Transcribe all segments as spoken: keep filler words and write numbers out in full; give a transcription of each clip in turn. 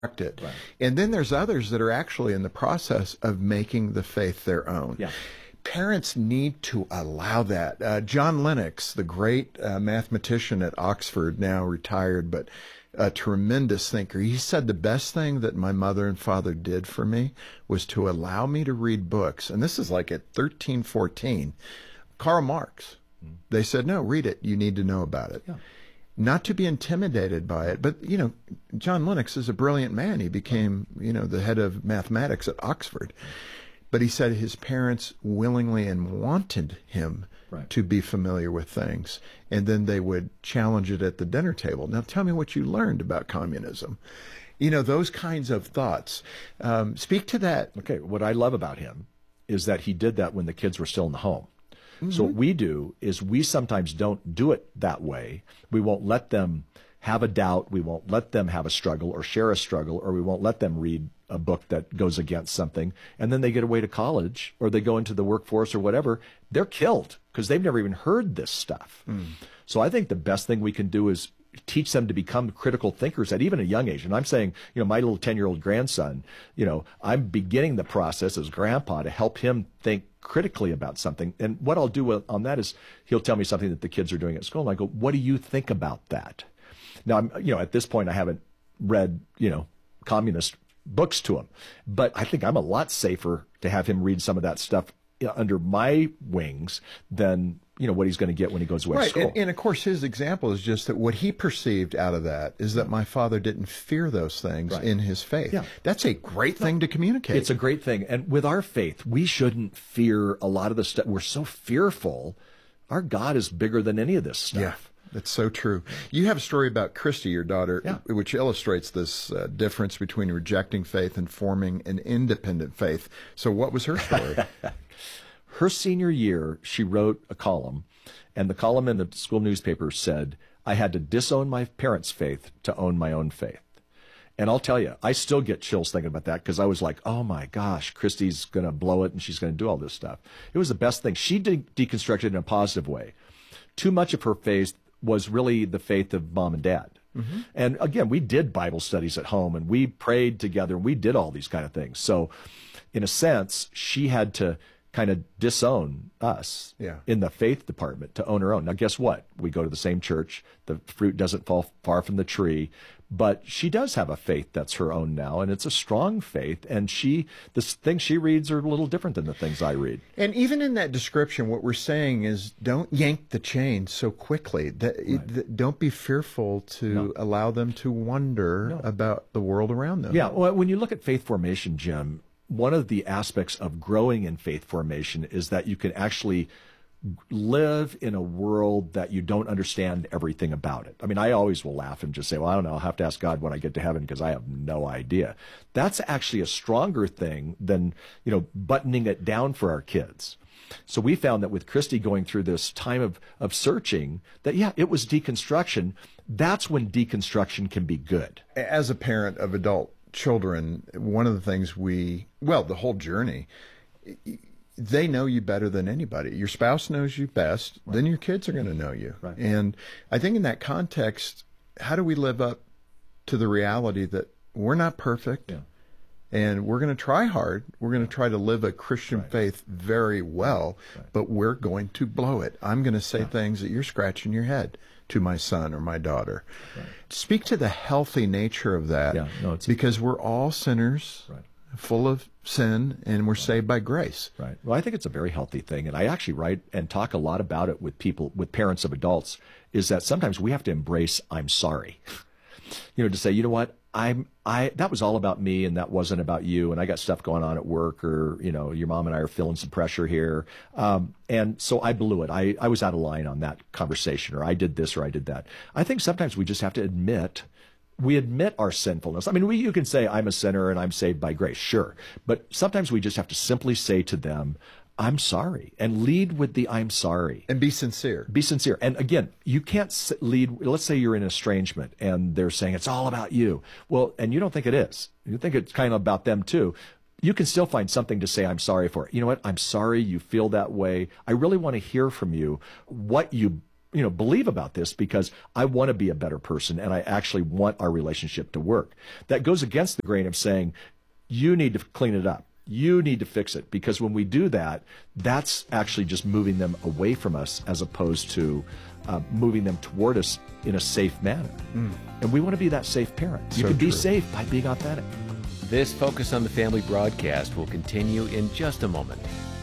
it. Right. And then there's others that are actually in the process of making the faith their own. Yeah. Parents need to allow that. Uh, John Lennox, the great uh, mathematician at Oxford, now retired, but a tremendous thinker, he said the best thing that my mother and father did for me was to allow me to read books. And this is like at thirteen, fourteen. Karl Marx. Mm. They said, no, read it. You need to know about it. Yeah. Not to be intimidated by it. But, you know, John Lennox is a brilliant man. He became, you know, the head of mathematics at Oxford. But he said his parents willingly and wanted him right. to be familiar with things. And then they would challenge it at the dinner table. Now, tell me what you learned about communism. You know, those kinds of thoughts. Um, speak to that. Okay, what I love about him is that he did that when the kids were still in the home. Mm-hmm. So what we do is we sometimes don't do it that way. We won't let them have a doubt. We won't let them have a struggle or share a struggle, or we won't let them read a book that goes against something. And then they get away to college or they go into the workforce or whatever. They're killed because they've never even heard this stuff. Mm. So I think the best thing we can do is teach them to become critical thinkers at even a young age. And I'm saying, you know, my little ten-year-old grandson, you know, I'm beginning the process as grandpa to help him think critically about something. And what I'll do on that is he'll tell me something that the kids are doing at school. And I go, what do you think about that? Now, I'm, you know, at this point, I haven't read, you know, communist books to him, but I think I'm a lot safer to have him read some of that stuff under my wings than, you know, what he's going to get when he goes away right. to school. And, and of course, his example is just that what he perceived out of that is that my father didn't fear those things right. in his faith. Yeah. That's a great thing no, to communicate. It's a great thing. And with our faith, we shouldn't fear a lot of the stuff. We're so fearful. Our God is bigger than any of this stuff. Yeah. That's so true. You have a story about Christy, your daughter, yeah. which illustrates this uh, difference between rejecting faith and forming an independent faith. So what was her story? Her senior year, she wrote a column, and the column in the school newspaper said, I had to disown my parents' faith to own my own faith. And I'll tell you, I still get chills thinking about that because I was like, oh my gosh, Christy's going to blow it and she's going to do all this stuff. It was the best thing. She de- deconstructed in a positive way. Too much of her faith was really the faith of mom and dad. Mm-hmm. And again, we did Bible studies at home and we prayed together and we did all these kind of things. So in a sense, she had to kind of disown us yeah. in the faith department to own her own. Now, guess what? We go to the same church. The fruit doesn't fall far from the tree. But she does have a faith that's her own now, and it's a strong faith. And she, the things she reads are a little different than the things I read. And even in that description, what we're saying is don't yank the chain so quickly. That, right. it, don't be fearful to no. allow them to wonder no. about the world around them. Yeah, well, when you look at faith formation, Jim, one of the aspects of growing in faith formation is that you can actually live in a world that you don't understand everything about it. I mean, I always will laugh and just say, well, I don't know, I'll have to ask God when I get to heaven because I have no idea. That's actually a stronger thing than, you know, buttoning it down for our kids. So we found that with Christy going through this time of, of searching, that, yeah, it was deconstruction. That's when deconstruction can be good. As a parent of adult children, one of the things we, well, the whole journey, they know you better than anybody. Your spouse knows you best, right. Then your kids are going to know you. Right. And I think in that context, how do we live up to the reality that we're not perfect, yeah. and we're going to try hard. We're going to try to live a Christian right. faith very well, right. but we're going to blow it. I'm going to say yeah. things that you're scratching your head to my son or my daughter. Right. Speak to the healthy nature of that, yeah. no, it's because we're all sinners. Right. Full of sin, and we're saved by grace. Right. Well, I think it's a very healthy thing, and I actually write and talk a lot about it with people, with parents of adults, is that sometimes we have to embrace I'm sorry. You know, to say, you know what, I'm I that was all about me, and that wasn't about you, and I got stuff going on at work, or, you know, your mom and I are feeling some pressure here. Um, and so I blew it. I, I was out of line on that conversation, or I did this, or I did that. I think sometimes we just have to admit We admit our sinfulness. I mean, we, you can say, I'm a sinner and I'm saved by grace, sure. But sometimes we just have to simply say to them, I'm sorry, and lead with the I'm sorry. And be sincere. Be sincere. And again, you can't lead, let's say you're in estrangement and they're saying it's all about you. Well, and you don't think it is. You think it's kind of about them too. You can still find something to say I'm sorry for. You know what? I'm sorry you feel that way. I really want to hear from you what you you know, believe about this because I want to be a better person and I actually want our relationship to work. That goes against the grain of saying, you need to clean it up. You need to fix it. Because when we do that, that's actually just moving them away from us as opposed to uh, moving them toward us in a safe manner. Mm. And we want to be that safe parent. You So can be true. safe by being authentic. This Focus on the Family broadcast will continue in just a moment.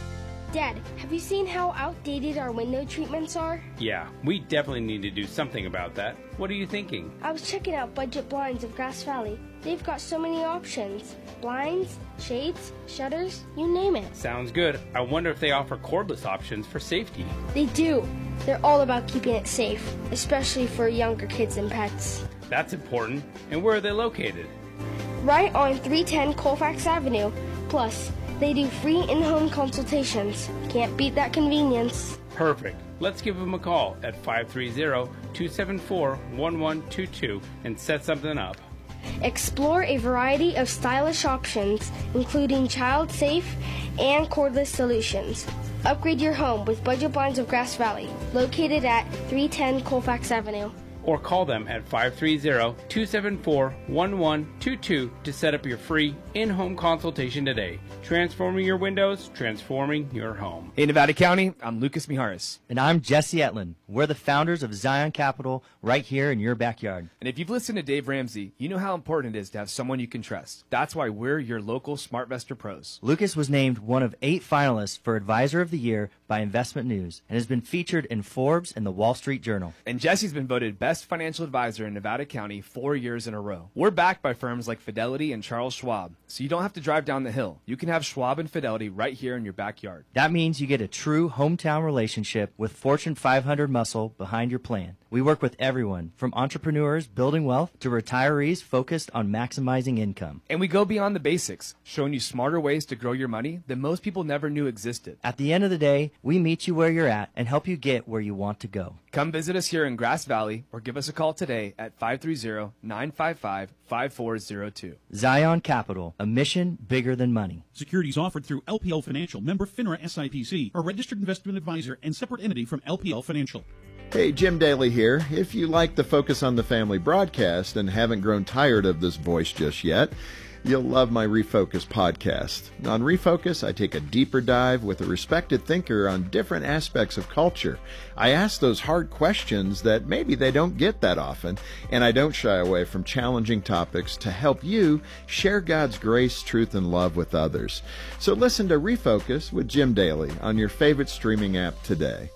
Dad, have you seen how outdated our window treatments are? Yeah, we definitely need to do something about that. What are you thinking? I was checking out Budget Blinds of Grass Valley. They've got so many options. Blinds, shades, shutters, you name it. Sounds good. I wonder if they offer cordless options for safety. They do. They're all about keeping it safe, especially for younger kids and pets. That's important. And where are they located? Right on three ten Colfax Avenue. Plus, they do free in-home consultations. Can't beat that convenience. Perfect. Let's give them a call at five three zero, two seven four, one one two two and set something up. Explore a variety of stylish options, including child-safe and cordless solutions. Upgrade your home with Budget Blinds of Grass Valley, located at three ten Colfax Avenue. Or call them at five three zero, two seven four, one one two two to set up your free in-home consultation today. Transforming your windows, transforming your home. In Nevada County, I'm Lucas Mijares. And I'm Jesse Etlin. We're the founders of Zion Capital right here in your backyard. And if you've listened to Dave Ramsey, you know how important it is to have someone you can trust. That's why we're your local SmartVestor pros. Lucas was named one of eight finalists for Advisor of the Year by Investment News and has been featured in Forbes and the Wall Street Journal. And Jesse's been voted Best Financial Advisor in Nevada County four years in a row. We're backed by firms like Fidelity and Charles Schwab, so you don't have to drive down the hill. You can have Schwab and Fidelity right here in your backyard. That means you get a true hometown relationship with Fortune five hundred muscle behind your plan. We work with everyone, from entrepreneurs building wealth to retirees focused on maximizing income. And we go beyond the basics, showing you smarter ways to grow your money that most people never knew existed. At the end of the day, we meet you where you're at and help you get where you want to go. Come visit us here in Grass Valley or give us a call today at five three zero, nine five five, five four zero two. Zion Capital, a mission bigger than money. Securities offered through L P L Financial, member FINRA S I P C, a registered investment advisor and separate entity from L P L Financial. Hey, Jim Daly here. If you like the Focus on the Family broadcast and haven't grown tired of this voice just yet, you'll love my Refocus podcast. On Refocus, I take a deeper dive with a respected thinker on different aspects of culture. I ask those hard questions that maybe they don't get that often, and I don't shy away from challenging topics to help you share God's grace, truth, and love with others. So listen to Refocus with Jim Daly on your favorite streaming app today.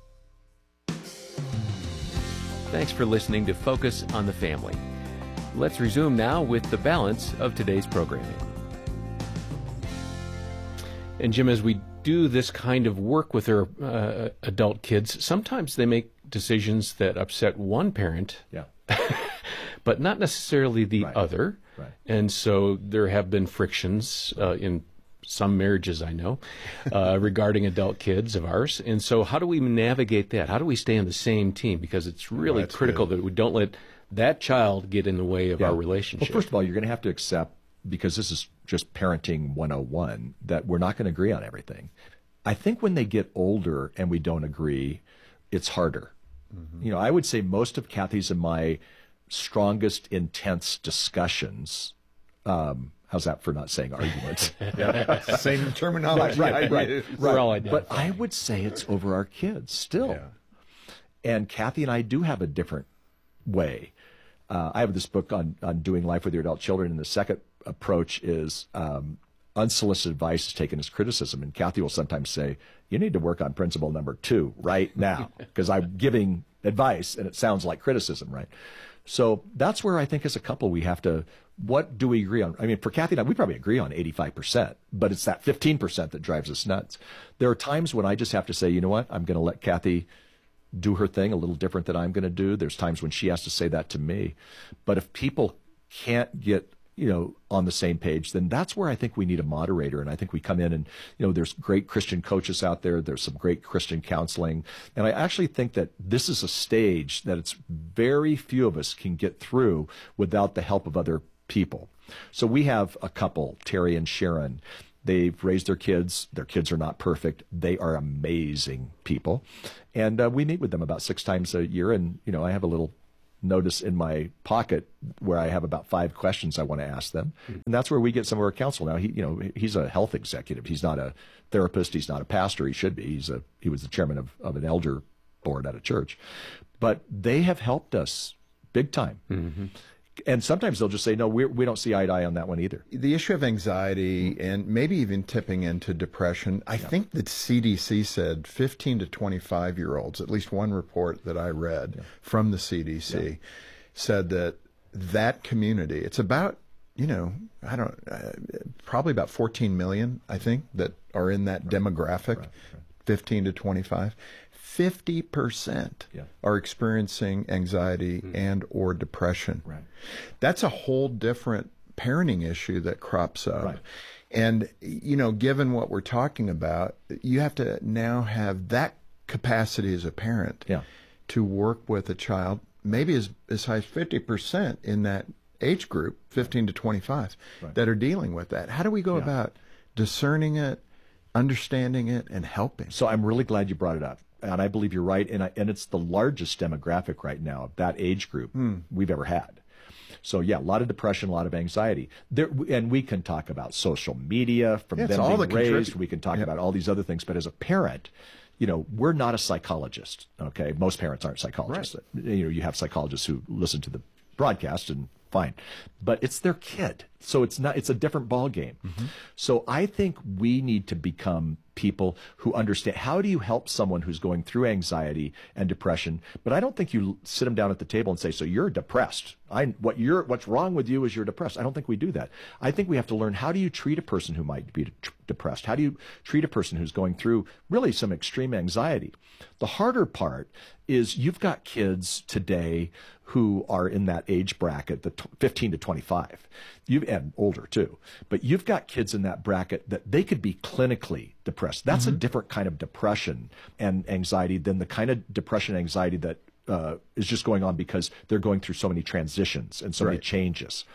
Thanks for listening to Focus on the Family. Let's resume now with the balance of today's programming. And Jim, as we do this kind of work with our uh, adult kids, sometimes they make decisions that upset one parent, Yeah. but not necessarily the Right. other. Right. And so there have been frictions uh, in some marriages I know uh, regarding adult kids of ours. And so how do we navigate that? How do we stay on the same team? Because it's really That's critical good. that we don't let that child get in the way of Yeah. our relationship. Well, first of all, you're going to have to accept, because this is just parenting one oh one, that we're not going to agree on everything. I think when they get older and we don't agree, it's harder. Mm-hmm. You know, I would say most of Kathy's and my strongest, intense discussions, um, how's that for not saying arguments? Same terminology. right, right, right. We're all But identified. I would say it's over our kids still. Yeah. And Kathy and I do have a different way. Uh, I have this book on, on doing life with your adult children, and the second approach is um, unsolicited advice is taken as criticism. And Kathy will sometimes say, you need to work on principle number two right now, because I'm giving advice and it sounds like criticism, right? So that's where I think as a couple we have to, what do we agree on? I mean, for Kathy and I, we probably agree on eighty-five percent, but it's that fifteen percent that drives us nuts. There are times when I just have to say, you know what, I'm going to let Kathy do her thing a little different than I'm going to do. There's times when she has to say that to me. But if people can't get, you know, on the same page, then that's where I think we need a moderator. And I think we come in and, you know, there's great Christian coaches out there. There's some great Christian counseling. And I actually think that this is a stage that it's very few of us can get through without the help of other people. So we have a couple, Terry and Sharon, They've raised their kids. Their kids are not perfect. They are amazing people. And uh, we meet with them about six times a year. And, you know, I have a little notice in my pocket where I have about five questions I want to ask them. Mm-hmm. And that's where we get some of our counsel. Now, he, you know, he's a health executive. He's not a therapist. He's not a pastor. He should be. He's a, he was the chairman of, of an elder board at a church. But they have helped us big time. Mm-hmm. And sometimes they'll just say, no, we're, we don't see eye to eye on that one either. The issue of anxiety and maybe even tipping into depression, I yeah. think that C D C said fifteen to twenty-five-year-olds, at least one report that I read yeah. from the C D C, yeah. said that that community, it's about, you know, I don't, uh, probably about fourteen million, I think, that are in that right. demographic, right. Right. fifteen to twenty-five. fifty percent yeah. are experiencing anxiety mm. and or depression. Right. That's a whole different parenting issue that crops up. Right. And, you know, given what we're talking about, you have to now have that capacity as a parent yeah. to work with a child, maybe as, as high as fifty percent in that age group, fifteen to twenty-five, right. that are dealing with that. How do we go yeah. about discerning it, understanding it, and helping? So I'm really glad you brought it up. And I believe you're right, and, I, and it's the largest demographic right now of that age group mm. we've ever had. So, yeah, a lot of depression, a lot of anxiety. There, and we can talk about social media, from yeah, them all being the raised. contrib- We can talk yeah. about all these other things. But as a parent, you know, we're not a psychologist, okay? Most parents aren't psychologists. Right. You know, you have psychologists who listen to the broadcast, and fine. But it's their kid. So it's not, it's a different ball game. Mm-hmm. So I think we need to become people who understand, how do you help someone who's going through anxiety and depression? But I don't think you sit them down at the table and say, so you're depressed. I, what you're, what's wrong with you is you're depressed. I don't think we do that. I think we have to learn, how do you treat a person who might be de- depressed? How do you treat a person who's going through really some extreme anxiety? The harder part is you've got kids today who are in that age bracket, the fifteen to twenty-five, you've and older too, but you've got kids in that bracket that they could be clinically depressed. That's mm-hmm. a different kind of depression and anxiety than the kind of depression and anxiety that uh, is just going on because they're going through so many transitions and so right. many changes.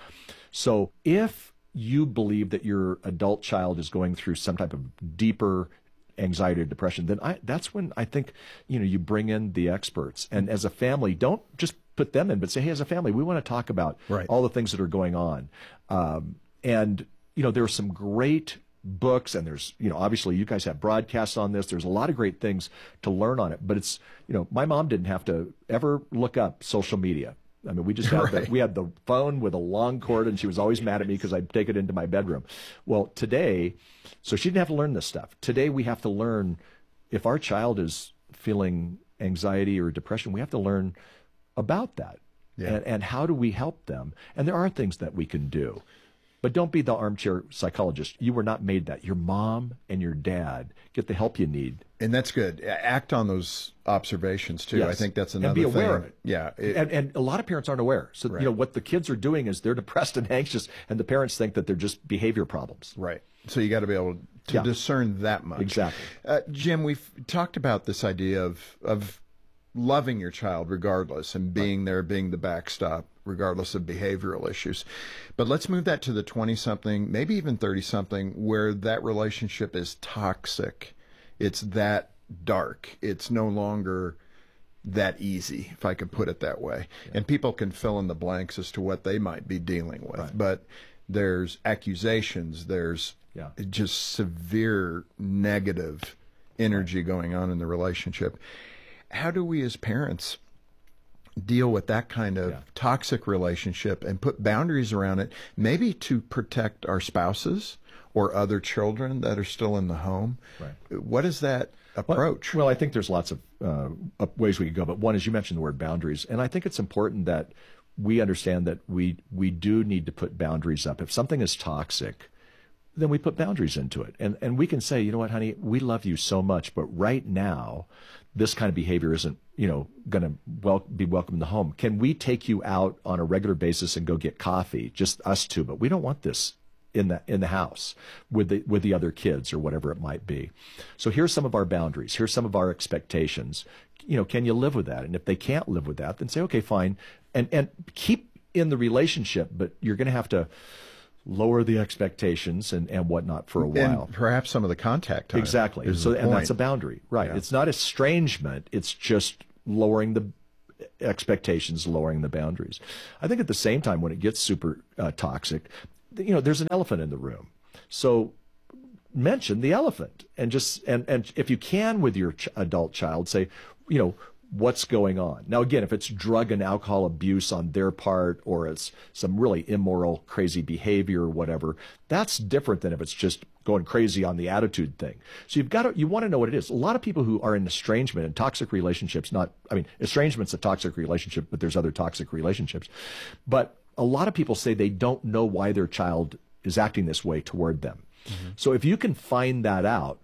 So if you believe that your adult child is going through some type of deeper anxiety or depression, then I, that's when I think, you know, you bring in the experts. And as a family, don't just put them in, but say, hey, as a family, we want to talk about right. all the things that are going on. Um, and, you know, there are some great books, and there's, you know, obviously you guys have broadcasts on this. There's a lot of great things to learn on it. But it's, you know, my mom didn't have to ever look up social media. I mean, we just had right. the, we had the phone with a long cord, and she was always mad at me because I'd take it into my bedroom. Well, today, so she didn't have to learn this stuff. Today, we have to learn, if our child is feeling anxiety or depression, we have to learn about that. Yeah. And, and how do we help them? And there are things that we can do. But don't be the armchair psychologist. You were not made that. Your mom and your dad get the help you need. And that's good. Act on those observations, too. Yes. I think that's another thing. And be aware thing. of it. Yeah. It, and, and a lot of parents aren't aware. So, right. you know, what the kids are doing is they're depressed and anxious, and the parents think that they're just behavior problems. Right. So you got to be able to yeah. discern that much. Exactly. Uh, Jim, we've talked about this idea of of loving your child regardless and being right. there, being the backstop regardless of behavioral issues. But let's move that to the twenty-something, maybe even thirty-something, where that relationship is toxic. It's that dark. It's no longer that easy, if I could put it that way. Yeah. And people can fill in the blanks as to what they might be dealing with. Right. But there's accusations, there's yeah. just severe negative energy going on in the relationship. How do we as parents deal with that kind of yeah. toxic relationship and put boundaries around it, maybe to protect our spouses or other children that are still in the home? Right. What is that approach? Well, well, I think there's lots of uh, ways we could go, but one is, you mentioned the word boundaries, and I think it's important that we understand that we we do need to put boundaries up. If something is toxic, then we put boundaries into it. And and we can say, you know what, honey, we love you so much, but right now, this kind of behavior isn't, you know, going to wel- be welcome in the home. Can we take you out on a regular basis and go get coffee, just us two? But we don't want this in the in the house with the with the other kids or whatever it might be. So here's some of our boundaries. Here's some of our expectations. You know, can you live with that? And if they can't live with that, then say, okay, fine, and and keep in the relationship, but you're going to have to lower the expectations and, and whatnot for a while. And perhaps some of the contact time. Exactly. So, and that's a boundary, right? Yeah. It's not estrangement. It's just lowering the expectations, lowering the boundaries. I think at the same time, when it gets super uh, toxic, you know, there's an elephant in the room. So mention the elephant, and just and and if you can with your ch- adult child, say, you know, what's going on. Now, again, if it's drug and alcohol abuse on their part, or it's some really immoral, crazy behavior or whatever, that's different than if it's just going crazy on the attitude thing. So you've got to, you want to know what it is. A lot of people who are in estrangement and toxic relationships, not, I mean, estrangement's a toxic relationship, but there's other toxic relationships. But a lot of people say they don't know why their child is acting this way toward them. Mm-hmm. So if you can find that out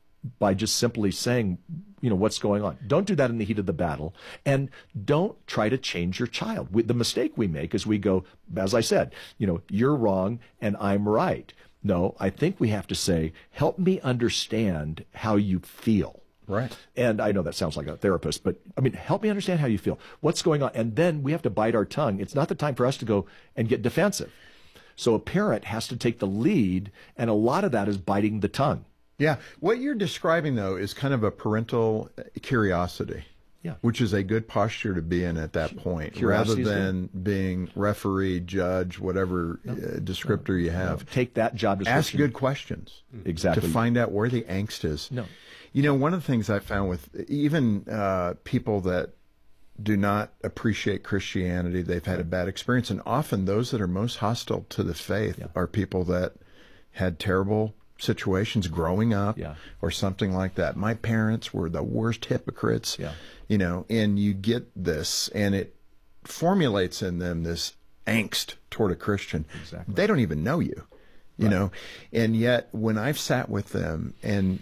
by just simply saying, you know, what's going on. Don't do that in the heat of the battle, and don't try to change your child. We, the mistake we make is we go, as I said, you know, you're wrong and I'm right. No, I think we have to say, help me understand how you feel. Right. And I know that sounds like a therapist, but I mean, help me understand how you feel. What's going on? And then we have to bite our tongue. It's not the time for us to go and get defensive. So a parent has to take the lead, and a lot of that is biting the tongue. Yeah. What you're describing, though, is kind of a parental curiosity, yeah, which is a good posture to be in at that point, rather than being referee, judge, whatever no, uh, descriptor no, you have. No. Take that job description. Ask good questions. Exactly. To find out where the angst is. No. You know, one of the things I found with even uh, people that do not appreciate Christianity, they've had a bad experience, and often those that are most hostile to the faith yeah. are people that had terrible situations growing up yeah. or something like that. My parents were the worst hypocrites, yeah. you know, and you get this, and it formulates in them this angst toward a Christian. Exactly. They don't even know you, you right. know, and yet when I've sat with them and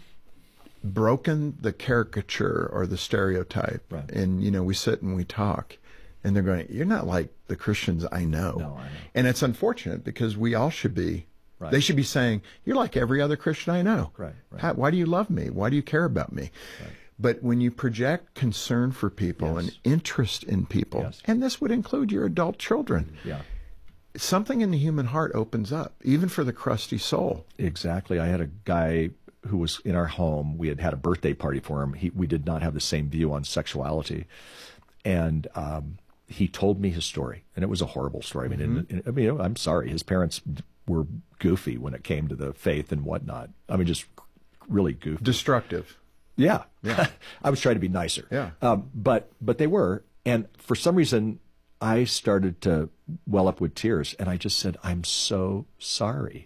broken the caricature or the stereotype, right. and, you know, we sit and we talk, and they're going, you're not like the Christians I know. No, I know. And it's unfortunate, because we all should be. Right. They should be saying, you're like every other Christian I know. Right, right. How, why do you love me? Why do you care about me? Right. But when you project concern for people yes. and interest in people, yes. and this would include your adult children, yeah. something in the human heart opens up, even for the crusty soul. Exactly. I had a guy who was in our home. We had had a birthday party for him. He, we did not have the same view on sexuality. And um, he told me his story, and it was a horrible story. I mean, Mm-hmm. and, and, I mean, I'm sorry. His parents were goofy when it came to the faith and whatnot. I mean, just really goofy. Destructive. Yeah. Yeah. I was trying to be nicer. Yeah. Um, but, but they were. And for some reason, I started to well up with tears, and I just said, I'm so sorry.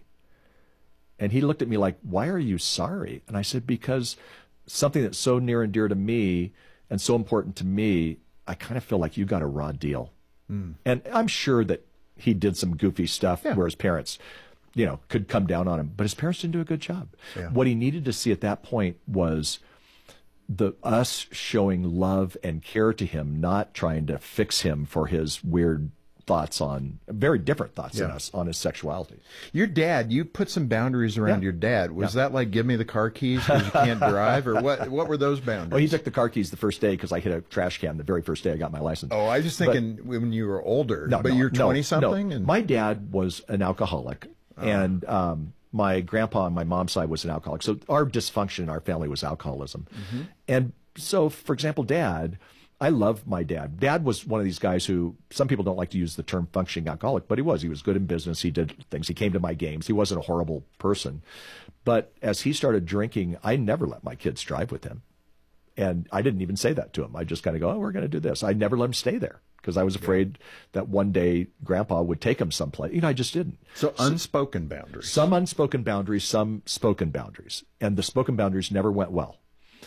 And he looked at me like, why are you sorry? And I said, because something that's so near and dear to me and so important to me, I kind of feel like you got a raw deal. Mm. And I'm sure that he did some goofy stuff yeah. where his parents, you know, could come down on him, but his parents didn't do a good job. Yeah. What he needed to see at that point was the us showing love and care to him, not trying to fix him for his weird thoughts on, very different thoughts yeah. than us on his sexuality. Your dad, you put some boundaries around yeah. your dad. Was yeah. that like, give me the car keys because you can't drive, or what? What were those boundaries? Well, he took the car keys the first day because I hit a trash can the very first day I got my license. Oh, I was just thinking but, when you were older, no, but no, you're twenty-something? No, no. And... My dad was an alcoholic, oh. and um, my grandpa on my mom's side was an alcoholic. So our dysfunction in our family was alcoholism. Mm-hmm. And so, for example, Dad, I love my dad. Dad was one of these guys who, some people don't like to use the term functioning alcoholic, but he was. He was good in business. He did things. He came to my games. He wasn't a horrible person. But as he started drinking, I never let my kids drive with him. And I didn't even say that to him. I just kind of go, oh, we're going to do this. I never let him stay there because I was afraid yeah. that one day Grandpa would take him someplace. You know, I just didn't. So unspoken boundaries. Some unspoken boundaries, some spoken boundaries. And the spoken boundaries never went well.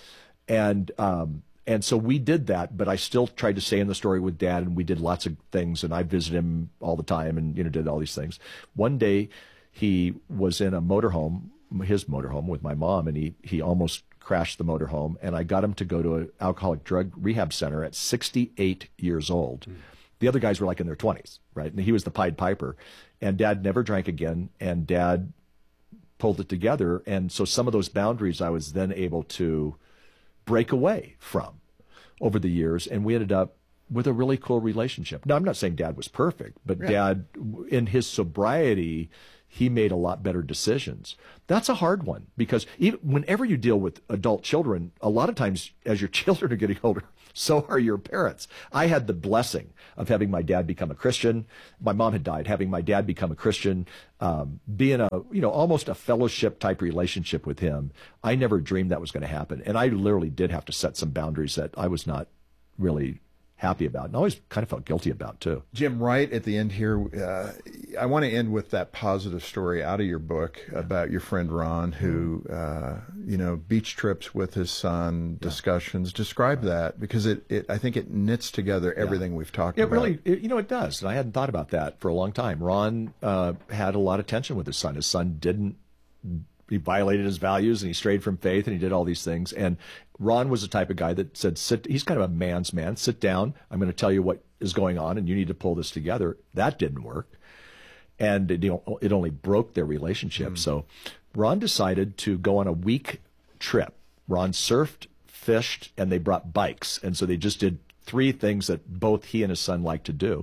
And, um, And so we did that, but I still tried to stay in the story with Dad, and we did lots of things, and I visited him all the time and, you know, did all these things. One day he was in a motorhome, his motorhome with my mom, and he, he almost crashed the motorhome, and I got him to go to an alcoholic drug rehab center at sixty-eight years old. Mm. The other guys were like in their twenties, right? And he was the Pied Piper, and Dad never drank again, and Dad pulled it together. And so some of those boundaries I was then able to break away from over the years, and we ended up with a really cool relationship. Now, I'm not saying Dad was perfect, but yeah. Dad, in his sobriety, he made a lot better decisions. That's a hard one because even whenever you deal with adult children, a lot of times as your children are getting older, so are your parents. I had the blessing of having my dad become a Christian. My mom had died, having my dad become a Christian, um, being a, you know, almost a fellowship type relationship with him. I never dreamed that was going to happen. And I literally did have to set some boundaries that I was not really happy about, and always kind of felt guilty about too. Jim, right at the end here, uh, I want to end with that positive story out of your book about your friend Ron, who, uh, you know, beach trips with his son, discussions. Describe that, because it, it I think it knits together everything yeah. we've talked it about. Really, it, you know, it does. And I hadn't thought about that for a long time. Ron uh, had a lot of tension with his son. His son didn't. He violated his values and he strayed from faith and he did all these things. And Ron was the type of guy that said, sit, he's kind of a man's man. Sit down. I'm going to tell you what is going on and you need to pull this together. That didn't work. And it, it only broke their relationship. Mm. So Ron decided to go on a week trip. Ron surfed, fished, and they brought bikes. And so they just did three things that both he and his son liked to do.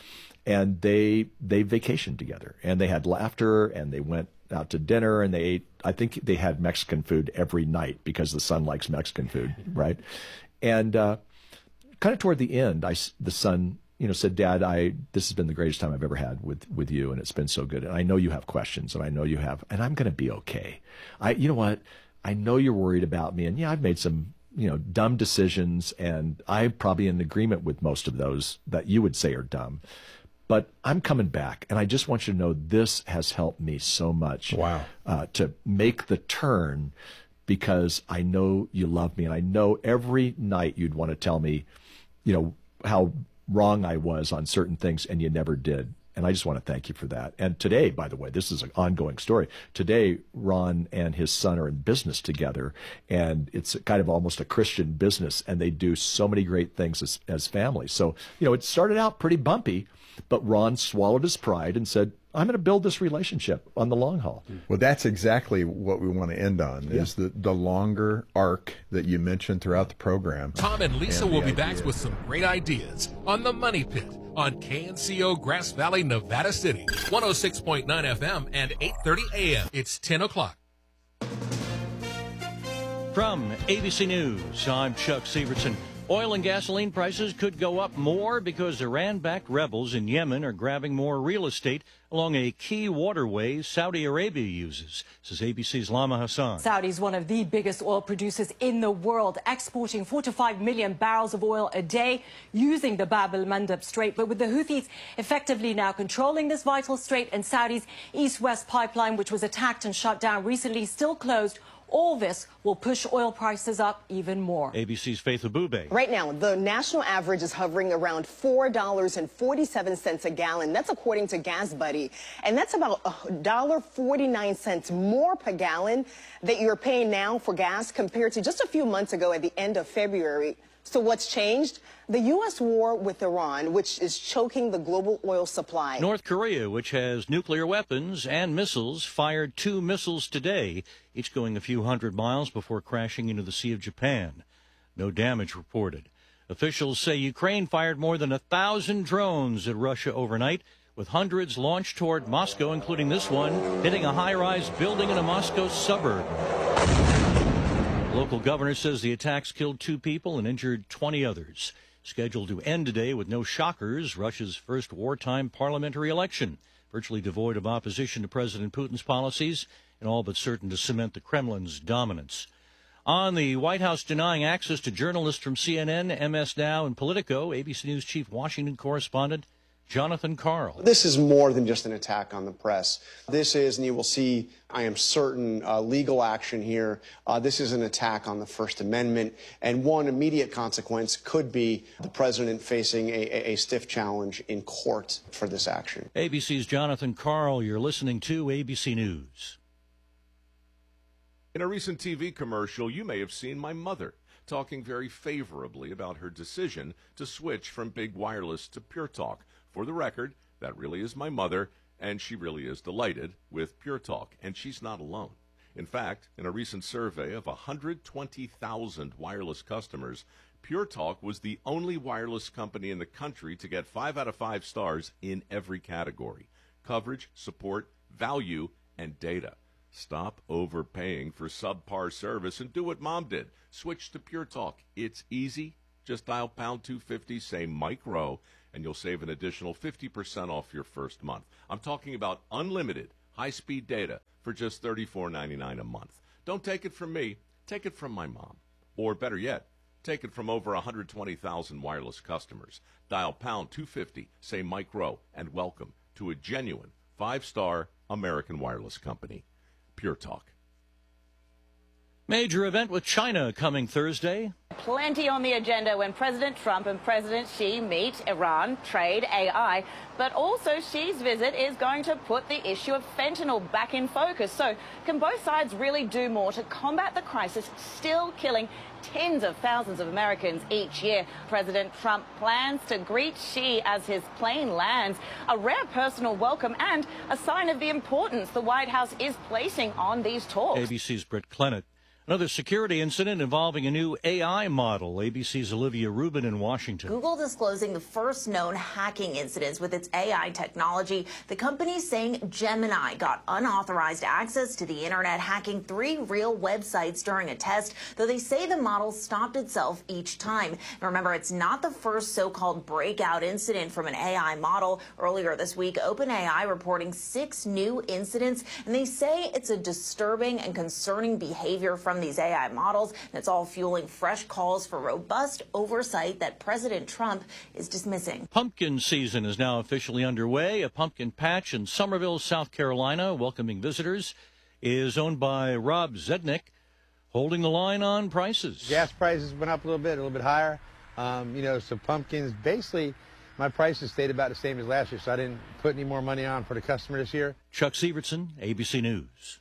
And they, they vacationed together and they had laughter and they went out to dinner and they ate, I think they had Mexican food every night because the son likes Mexican food, right? And uh, kind of toward the end, I, the son, you know, said, Dad, I, this has been the greatest time I've ever had with, with you and it's been so good. And I know you have questions and I know you have, and I'm going to be okay. I, you know what? I know you're worried about me and yeah, I've made some, you know, dumb decisions and I'm probably in agreement with most of those that you would say are dumb. But I'm coming back, and I just want you to know this has helped me so much. Wow. Uh, to make the turn because I know you love me, and I know every night you'd want to tell me, you know, how wrong I was on certain things, and you never did. And I just want to thank you for that. And today, by the way, this is an ongoing story. Today, Ron and his son are in business together, and it's kind of almost a Christian business, and they do so many great things as, as family. So, you know, it started out pretty bumpy, but Ron swallowed his pride and said, I'm going to build this relationship on the long haul. Well, that's exactly what we want to end on, yeah. is the, the longer arc that you mentioned throughout the program. Tom and Lisa and will be idea. back with some great ideas on The Money Pit on K N C O Grass Valley, Nevada City, one oh six point nine F M and eight thirty A M. It's ten o'clock. From A B C News, I'm Chuck Severson. Oil and gasoline prices could go up more because Iran-backed rebels in Yemen are grabbing more real estate along a key waterway Saudi Arabia uses, says A B C's Lama Hassan. Saudi is one of the biggest oil producers in the world, exporting four to five million barrels of oil a day using the Bab el-Mandeb Strait. But with the Houthis effectively now controlling this vital strait and Saudi's east-west pipeline, which was attacked and shut down recently, still closed, all this will push oil prices up even more. A B C's Faith Abube. Right now, the national average is hovering around four dollars and forty-seven cents a gallon. That's according to GasBuddy. And that's about one dollar and forty-nine cents more per gallon that you're paying now for gas compared to just a few months ago at the end of February. So what's changed? The U S war with Iran, which is choking the global oil supply. North Korea, which has nuclear weapons and missiles, fired two missiles today, each going a few hundred miles before crashing into the Sea of Japan. No damage reported. Officials say Ukraine fired more than a thousand drones at Russia overnight, with hundreds launched toward Moscow, including this one, hitting a high-rise building in a Moscow suburb. The local governor says the attacks killed two people and injured twenty others. Scheduled to end today with no shockers, Russia's first wartime parliamentary election, virtually devoid of opposition to President Putin's policies and all but certain to cement the Kremlin's dominance. On the White House denying access to journalists from C N N, M S Now, and Politico, A B C News chief Washington correspondent Jonathan Karl. This is more than just an attack on the press. This is, and you will see, I am certain, uh, legal action here. Uh, this is an attack on the First Amendment, and one immediate consequence could be the president facing a, a, a stiff challenge in court for this action. A B C's Jonathan Karl, you're listening to A B C News. In a recent T V commercial, you may have seen my mother talking very favorably about her decision to switch from big wireless to Pure Talk. For the record, that really is my mother, and she really is delighted with Pure Talk, and she's not alone. In fact, in a recent survey of one hundred twenty thousand wireless customers, Pure Talk was the only wireless company in the country to get five out of five stars in every category: coverage, support, value, and data. Stop overpaying for subpar service and do what Mom did. Switch to Pure Talk. It's easy. Just dial pound two fifty, say Mike Rowe, and you'll save an additional fifty percent off your first month. I'm talking about unlimited high-speed data for just thirty-four ninety-nine a month. Don't take it from me. Take it from my mom. Or better yet, take it from over one hundred twenty thousand wireless customers. Dial pound two fifty, say Mike Rowe, and welcome to a genuine five-star American wireless company. Pure Talk. Major event with China coming Thursday. Plenty on the agenda when President Trump and President Xi meet. Iran, trade, A I. But also Xi's visit is going to put the issue of fentanyl back in focus. So can both sides really do more to combat the crisis still killing tens of thousands of Americans each year? President Trump plans to greet Xi as his plane lands, a rare personal welcome and a sign of the importance the White House is placing on these talks. A B C's Britt Clennett. Another security incident involving a new A I model. A B C's Olivia Rubin in Washington. Google disclosing the first known hacking incidents with its A I technology. The company saying Gemini got unauthorized access to the internet, hacking three real websites during a test, though they say the model stopped itself each time. And remember, it's not the first so-called breakout incident from an A I model. Earlier this week, OpenAI reporting six new incidents, and they say it's a disturbing and concerning behavior from these A I models, and it's all fueling fresh calls for robust oversight that President Trump is dismissing. Pumpkin season is now officially underway. A pumpkin patch in Summerville, South Carolina, welcoming visitors, is owned by Rob Zednick, holding the line on prices. Gas prices went up a little bit, a little bit higher. Um, you know, so pumpkins, basically, my prices stayed about the same as last year, so I didn't put any more money on for the customer this year. Chuck Sievertson, A B C News.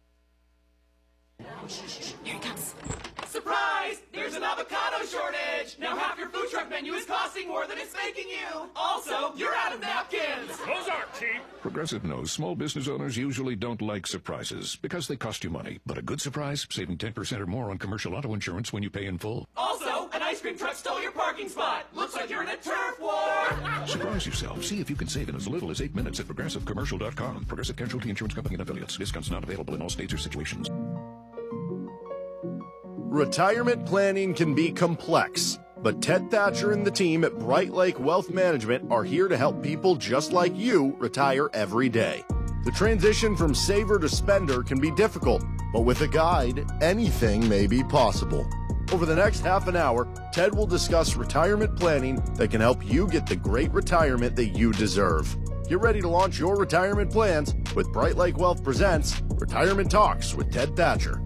Here it comes. Surprise! There's an avocado shortage! Now half your food truck menu is costing more than it's making you! Also, you're out of napkins! Those aren't cheap! Progressive knows small business owners usually don't like surprises because they cost you money. But a good surprise, saving ten percent or more on commercial auto insurance when you pay in full. Also, an ice cream truck stole your parking spot! Looks like you're in a turf war! Surprise yourself. See if you can save in as little as eight minutes at progressive commercial dot com. Progressive Casualty Insurance Company and affiliates. Discounts not available in all states or situations. Retirement planning can be complex, but Ted Thatcher and the team at Bright Lake Wealth Management are here to help people just like you retire every day. The transition from saver to spender can be difficult, but with a guide, anything may be possible. Over the next half an hour, Ted will discuss retirement planning that can help you get the great retirement that you deserve. Get ready to launch your retirement plans with Bright Lake Wealth presents Retirement Talks with Ted Thatcher.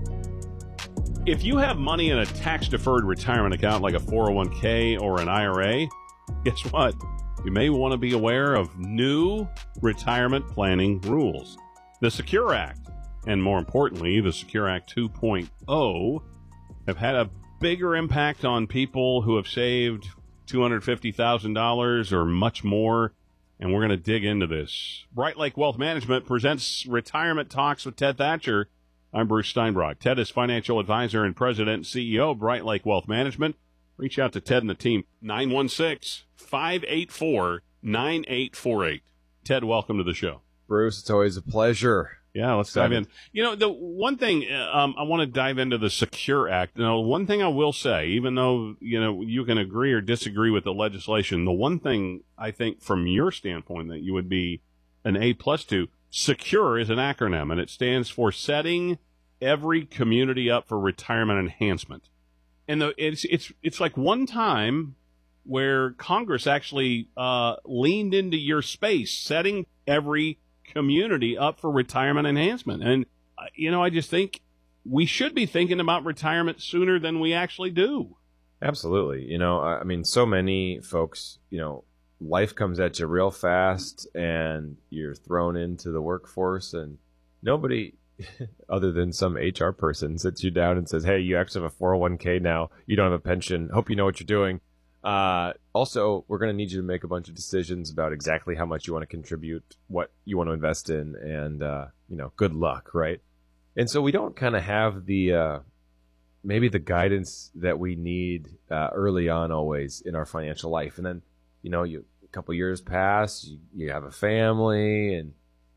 If you have money in a tax-deferred retirement account like a four oh one k or an I R A, guess what? You may want to be aware of new retirement planning rules. The Secure Act, and more importantly, the Secure Act two point oh, have had a bigger impact on people who have saved two hundred fifty thousand dollars or much more, and we're going to dig into this. Bright Lake Wealth Management presents Retirement Talks with Ted Thatcher. I'm Bruce Steinbrock. Ted is financial advisor and president and C E O of Bright Lake Wealth Management. Reach out to Ted and the team, nine one six, five eight four, nine eight four eight. Ted, welcome to the show. Bruce, it's always a pleasure. Yeah, let's dive in. You know, the one thing um, I want to dive into the Secure Act. You know, one thing I will say, even though, you know, you can agree or disagree with the legislation, the one thing I think from your standpoint that you would be an A plus to, SECURE is an acronym, and it stands for Setting Every Community Up for Retirement Enhancement. And the, it's it's it's like one time where Congress actually uh, leaned into your space, setting every community up for retirement enhancement. And, uh, you know, I just think we should be thinking about retirement sooner than we actually do. Absolutely. You know, I mean, so many folks, you know, life comes at you real fast and you're thrown into the workforce, and nobody other than some H R person sits you down and says, hey, you actually have a four oh one k now. You don't have a pension. Hope you know what you're doing. Uh, also, we're going to need you to make a bunch of decisions about exactly how much you want to contribute, what you want to invest in, and, uh, you know, good luck, right? And so we don't kind of have the, uh, maybe the guidance that we need uh, early on always in our financial life. And then, you know, you a couple years pass, you, you have a family, and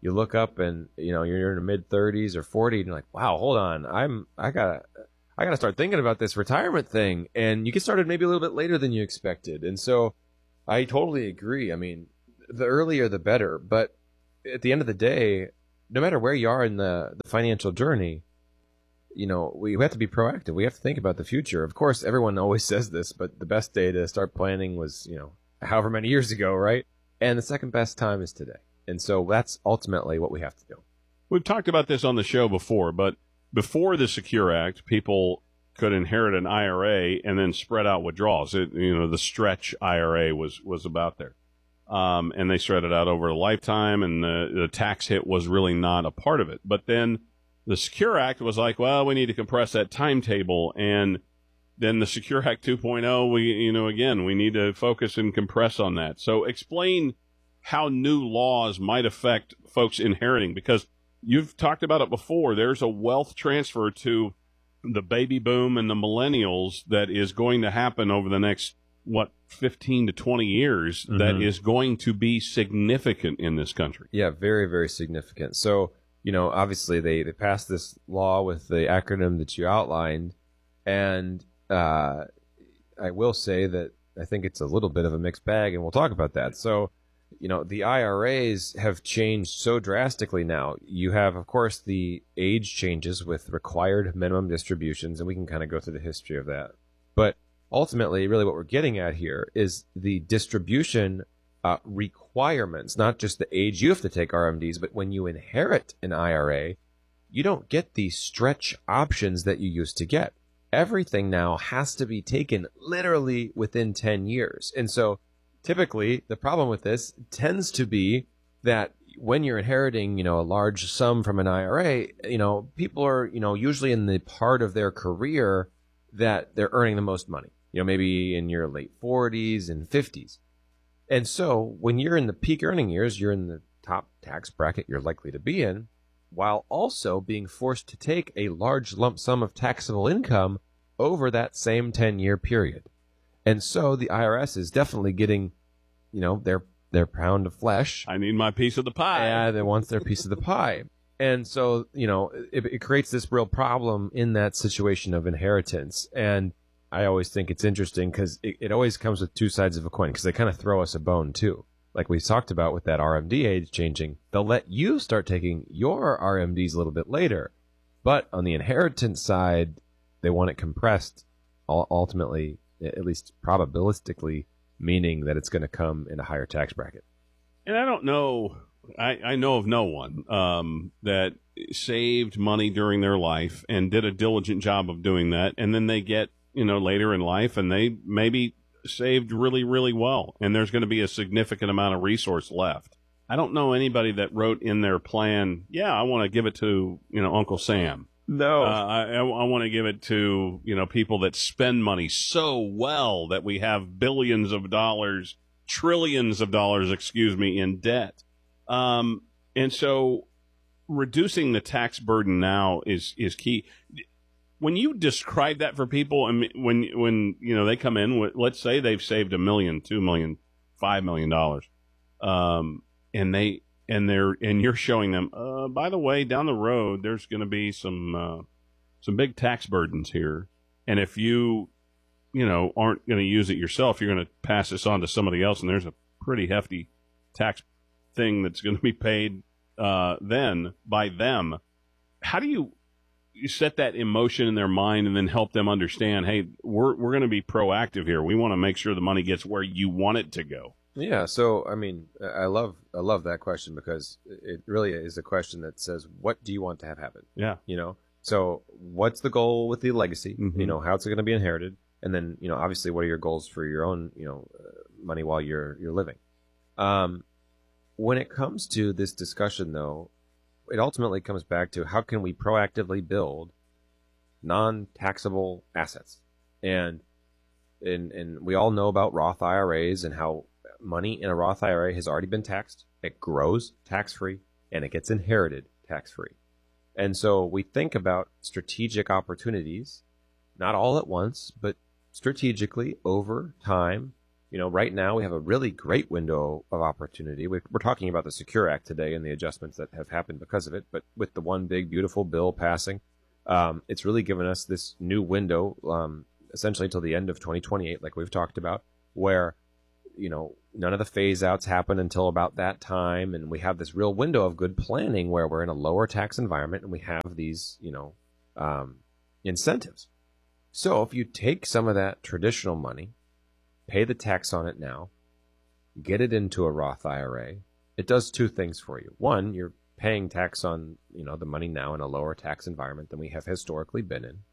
you look up and, you know, you're in your mid thirties or forty and you're like, wow, hold on. I'm, I gotta, I gotta start thinking about this retirement thing. And you get started maybe a little bit later than you expected. And so I totally agree. I mean, the earlier the better, but at the end of the day, no matter where you are in the, the financial journey, you know, we have to be proactive. We have to think about the future. Of course, everyone always says this, but the best day to start planning was, you know, however many years ago, right? And the second best time is today. And so that's ultimately what we have to do. We've talked about this on the show before, but before the Secure Act, people could inherit an I R A and then spread out withdrawals. It, you know, the stretch I R A was, was about there. Um, and they spread it out over a lifetime, and the, the tax hit was really not a part of it. But then the Secure Act was like, well, we need to compress that timetable. And then the Secure Act two point oh, we, you know, again, we need to focus and compress on that. So explain how new laws might affect folks inheriting, because you've talked about it before. There's a wealth transfer to the baby boom and the millennials that is going to happen over the next, what, fifteen to twenty years, mm-hmm. that is going to be significant in this country. Yeah, very, very significant. So, you know, obviously they, they passed this law with the acronym that you outlined, and uh, I will say that I think it's a little bit of a mixed bag, and we'll talk about that. So, you know, the I R As have changed so drastically now. You have, of course, the age changes with required minimum distributions, and we can kind of go through the history of that. But ultimately, really what we're getting at here is the distribution uh, requirements, not just the age you have to take R M Ds, but when you inherit an I R A, you don't get the stretch options that you used to get. Everything now has to be taken literally within ten years. And so typically, the problem with this tends to be that when you're inheriting, you know, a large sum from an I R A, you know, people are, you know, usually in the part of their career that they're earning the most money, you know, maybe in your late forties and fifties. And so when you're in the peak earning years, you're in the top tax bracket you're likely to be in, while also being forced to take a large lump sum of taxable income over that same ten-year period. And so the I R S is definitely getting, you know, their their pound of flesh. I need my piece of the pie. Yeah, they want their piece of the pie. And so, you know, it, it creates this real problem in that situation of inheritance. And I always think it's interesting because it, it always comes with two sides of a coin, because they kind of throw us a bone too. Like we talked about with that R M D age changing, they'll let you start taking your R M Ds a little bit later. But on the inheritance side, they want it compressed, ultimately, at least probabilistically, meaning that it's going to come in a higher tax bracket. And I don't know, I, I know of no one um, that saved money during their life and did a diligent job of doing that, and then they get, you know, later in life and they maybe saved really, really well, and there's going to be a significant amount of resource left. I don't know anybody that wrote in their plan, yeah, I want to give it to, you know, Uncle Sam. No. Uh, I, I want to give it to, you know, people that spend money so well that we have billions of dollars, trillions of dollars, excuse me, in debt. Um, and so reducing the tax burden now is, is key. When you describe that for people, I mean, when, when, you know, they come in with, let's say they've saved a million, two million, five million dollars, um, and they, and they're, and you're showing them, uh, by the way, down the road, there's going to be some, uh, some big tax burdens here. And if you, you know, aren't going to use it yourself, you're going to pass this on to somebody else. And there's a pretty hefty tax thing that's going to be paid, uh, then by them. How do you, you set that emotion in their mind and then help them understand, hey, we're, we're going to be proactive here. We want to make sure the money gets where you want it to go. Yeah, so I mean, I love I love that question, because it really is a question that says, what do you want to have happen? Yeah, you know. So, what's the goal with the legacy? Mm-hmm. You know, how's it going to be inherited? And then, you know, obviously, what are your goals for your own, you know, uh, money while you're you're living? Um, when it comes to this discussion, though, it ultimately comes back to how can we proactively build non-taxable assets, and and and we all know about Roth I R As and how money in a Roth I R A has already been taxed. It grows tax-free, and it gets inherited tax-free. And so we think about strategic opportunities, not all at once, but strategically over time, you know, right now we have a really great window of opportunity. We're, we're talking about the Secure Act today and the adjustments that have happened because of it. But with the one big, beautiful bill passing, um, it's really given us this new window, um, essentially until the end of twenty twenty-eight, like we've talked about, where, you know, none of the phase outs happen until about that time. And we have this real window of good planning where we're in a lower tax environment and we have these, you know, um, incentives. So if you take some of that traditional money, pay the tax on it now, get it into a Roth I R A, it does two things for you. One, you're paying tax on, you know, the money now in a lower tax environment than we have historically been in.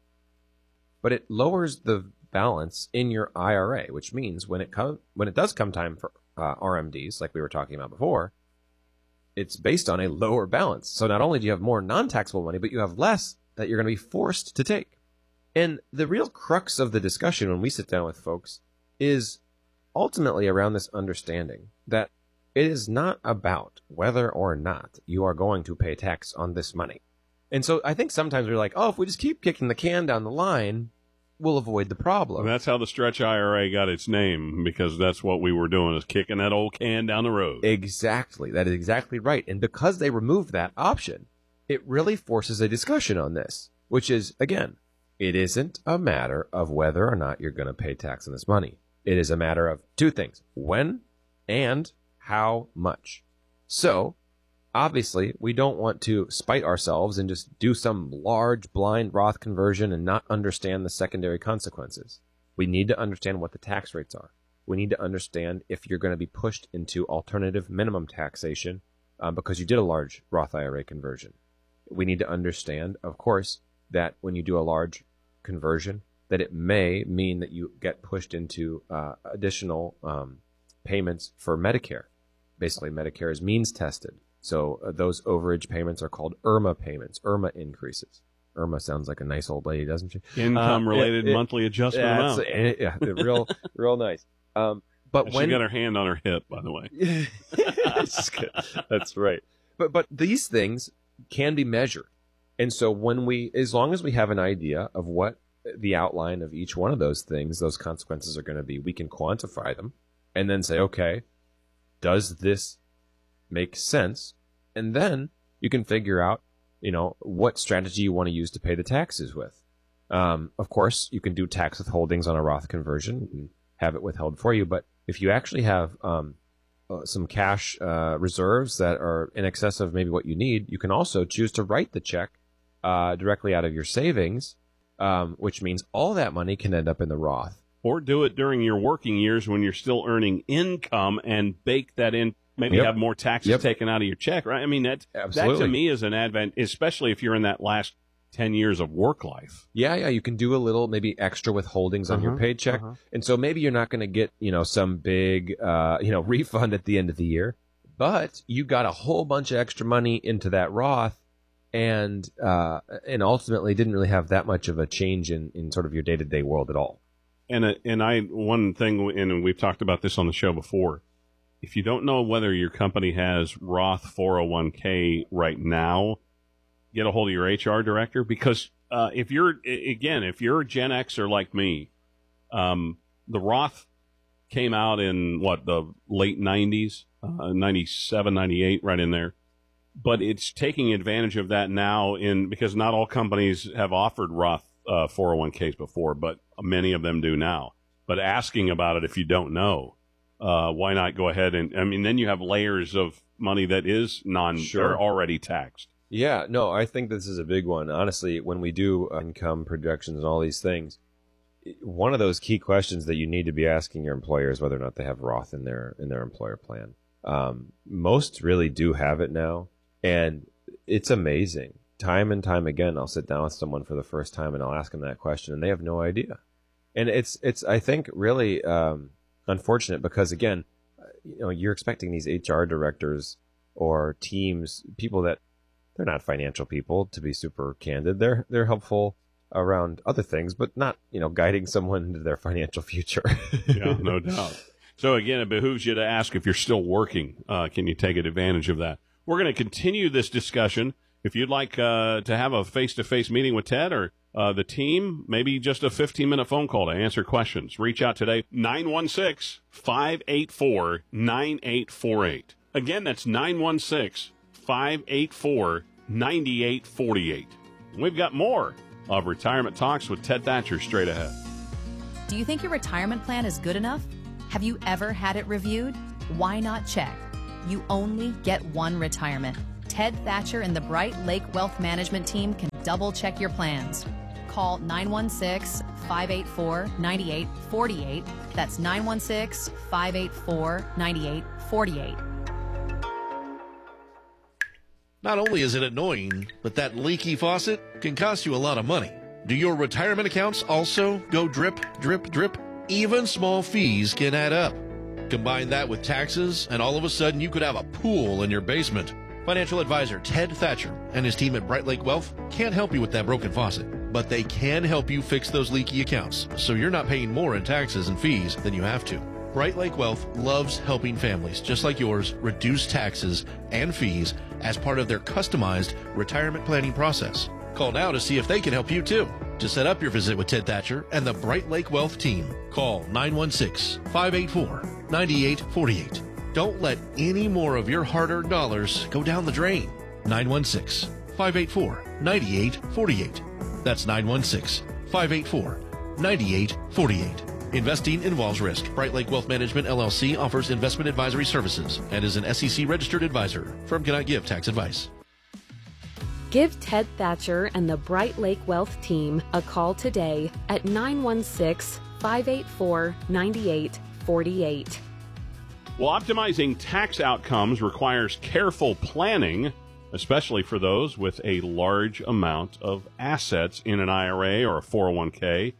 But it lowers the balance in your I R A, which means when it come, when it does come time for uh, R M Ds, like we were talking about before, it's based on a lower balance. So not only do you have more non-taxable money, but you have less that you're going to be forced to take. And the real crux of the discussion when we sit down with folks is ultimately around this understanding that it is not about whether or not you are going to pay tax on this money. And so I think sometimes we're like, oh, if we just keep kicking the can down the line, we'll avoid the problem. And that's how the stretch I R A got its name, because that's what we were doing, is kicking that old can down the road. Exactly. That is exactly right. And because they removed that option, it really forces a discussion on this, which is, again, it isn't a matter of whether or not you're going to pay tax on this money. It is a matter of two things: when and how much. So, obviously, we don't want to spite ourselves and just do some large blind Roth conversion and not understand the secondary consequences. We need to understand what the tax rates are. We need to understand if you're going to be pushed into alternative minimum taxation uh, because you did a large Roth I R A conversion. We need to understand, of course, that when you do a large conversion, that it may mean that you get pushed into uh, additional um, payments for Medicare. Basically, Medicare is means tested. So uh, those overage payments are called I R M A payments, I R M A increases. I R M A sounds like a nice old lady, doesn't she? Income-related uh, it, it, monthly adjustment yeah, amount. It, yeah, real, real nice. Um, but and when she got her hand on her hip, by the way. That's good. That's right. But but these things can be measured, and so when we, as long as we have an idea of what the outline of each one of those things, those consequences are going to be, we can quantify them, and then say, okay, does this make sense? And then you can figure out, you know, what strategy you want to use to pay the taxes with. Um, of course, you can do tax withholdings on a Roth conversion and have it withheld for you. But if you actually have um, uh, some cash uh, reserves that are in excess of maybe what you need, you can also choose to write the check uh, directly out of your savings, um, which means all that money can end up in the Roth. Or do it during your working years when you're still earning income and bake that in. Maybe Yep. have more taxes Yep. taken out of your check, right? I mean, that, that Absolutely. to me is an advent, especially if you're in that last ten years of work life. Yeah, yeah, you can do a little maybe extra withholdings on your Uh-huh, paycheck, uh-huh. and so maybe you're not going to get, you know, some big uh, you know refund at the end of the year, but you got a whole bunch of extra money into that Roth, and uh, and ultimately didn't really have that much of a change in, in sort of your day to day world at all. And uh, and I one thing, and we've talked about this on the show before. If you don't know whether your company has Roth four oh one k right now, get a hold of your H R director, because uh, if you're, again, if you're a Gen Xer like me, um, the Roth came out in, what, the late nineties, uh, ninety-seven, ninety-eight, right in there. But it's taking advantage of that now in because not all companies have offered Roth uh, four oh one k's before, but many of them do now. But asking about it if you don't know. Uh, why not go ahead and, I mean, then you have layers of money that is non, Sure. or already taxed. Yeah, no, I think this is a big one. Honestly, when we do income projections and all these things, one of those key questions that you need to be asking your employer is whether or not they have Roth in their in their employer plan. Um, most really do have it now, and it's amazing. Time and time again, I'll sit down with someone for the first time and I'll ask them that question, and they have no idea. And it's it's I think really um, unfortunate because again, you know, you're expecting these H R directors or teams, people that they're not financial people, to be super candid. They're they're helpful around other things, but not, you know, guiding someone into their financial future. Yeah, no doubt. So again, it behooves you to ask if you're still working. Uh, can you take advantage of that? We're going to continue this discussion. If you'd like uh, to have a face-to-face meeting with Ted or uh, uh, the team, maybe just a fifteen-minute phone call to answer questions. Reach out today, nine one six, five eight four, nine eight four eight. Again, that's nine one six, five eight four, nine eight four eight. We've got more of Retirement Talks with Ted Thatcher straight ahead. Do you think your retirement plan is good enough? Have you ever had it reviewed? Why not check? You only get one retirement. Ted Thatcher and the Bright Lake Wealth Management team can double check your plans. Call nine one six, five eight four, nine eight four eight. That's nine one six, five eight four, nine eight four eight. Not only is it annoying, but that leaky faucet can cost you a lot of money. Do your retirement accounts also go drip, drip, drip? Even small fees can add up. Combine that with taxes, and all of a sudden you could have a pool in your basement. Financial advisor Ted Thatcher and his team at Bright Lake Wealth can't help you with that broken faucet, but they can help you fix those leaky accounts so you're not paying more in taxes and fees than you have to. Bright Lake Wealth loves helping families just like yours reduce taxes and fees as part of their customized retirement planning process. Call now to see if they can help you too. To set up your visit with Ted Thatcher and the Bright Lake Wealth team, call nine one six, five eight four, nine eight four eight. Don't let any more of your hard-earned dollars go down the drain. nine one six, five eight four, nine eight four eight. That's nine one six, five eight four, nine eight four eight. Investing involves risk. Bright Lake Wealth Management, L L C offers investment advisory services and is an S E C-registered advisor. Firm cannot give tax advice. Give Ted Thatcher and the Bright Lake Wealth team a call today at nine one six, five eight four, nine eight four eight. Well, optimizing tax outcomes requires careful planning, especially for those with a large amount of assets in an I R A or a four oh one k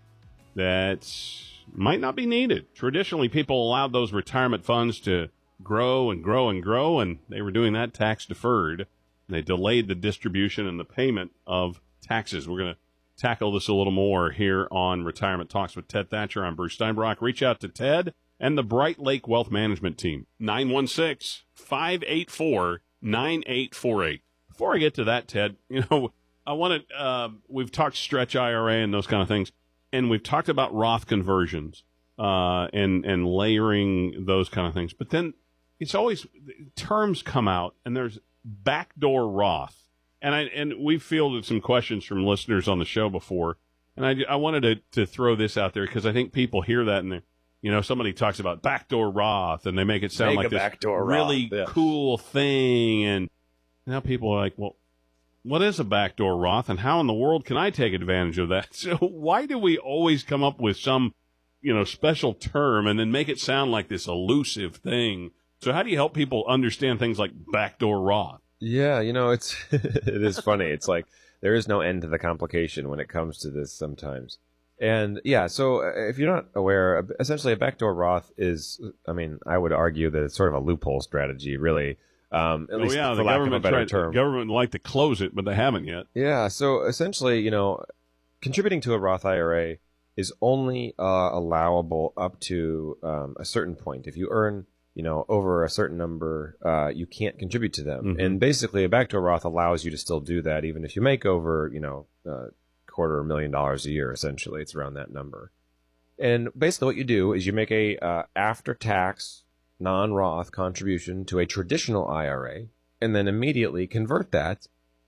that might not be needed. Traditionally, people allowed those retirement funds to grow and grow and grow, and they were doing that tax deferred. They delayed the distribution and the payment of taxes. We're going to tackle this a little more here on Retirement Talks with Ted Thatcher. I'm Bruce Steinbrock. Reach out to Ted and the Bright Lake Wealth Management team. nine one six, five eight four, nine eight four eight. Before I get to that, Ted, you know, I want to, uh, we've talked stretch I R A and those kind of things, and we've talked about Roth conversions uh, and, and layering those kind of things. But then it's always, terms come out, and there's backdoor Roth. And I and we've fielded some questions from listeners on the show before, and I, I wanted to, to throw this out there because I think people hear that and, you know, somebody talks about backdoor Roth, and they make it sound Make like a this Roth, really yeah. cool thing, and now people are like, well, what is a backdoor Roth, and how in the world can I take advantage of that? So why do we always come up with some, you know, special term and then make it sound like this elusive thing? So how do you help people understand things like backdoor Roth? Yeah, you know, it's it is funny. It's like there is no end to the complication when it comes to this sometimes. And yeah, so if you're not aware, essentially a backdoor Roth is, I mean, I would argue that it's sort of a loophole strategy, really. Um, at oh least yeah, for the lack of a government better tried, term. The government would like to close it, but they haven't yet. Yeah, so essentially, you know, contributing to a Roth I R A is only uh, allowable up to um, a certain point. If you earn, you know, over a certain number, uh, you can't contribute to them. Mm-hmm. And basically, a backdoor Roth allows you to still do that, even if you make over, you know, uh, quarter of a million dollars a year. Essentially, it's around that number. And basically, what you do is you make a uh, after-tax non-Roth contribution to a traditional I R A, and then immediately convert that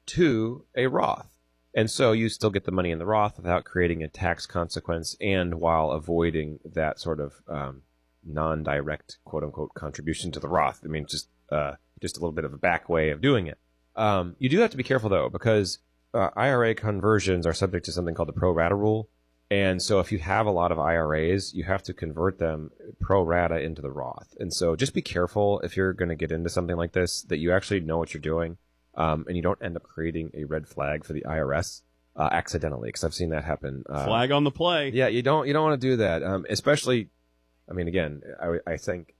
to a Roth. And so you still get the money in the Roth without creating a tax consequence, and while avoiding that sort of um, non-direct, quote-unquote, contribution to the Roth. I mean, just uh, just a little bit of a back way of doing it. Um, you do have to be careful, though, because uh, I R A conversions are subject to something called the pro rata rule. And so if you have a lot of I R As, you have to convert them pro rata into the Roth. And so just be careful if you're going to get into something like this, that you actually know what you're doing, um, and you don't end up creating a red flag for the I R S uh, accidentally, because I've seen that happen. Uh, Flag on the play. Yeah, you don't you don't want to do that, um, especially, I mean, again, I, I think,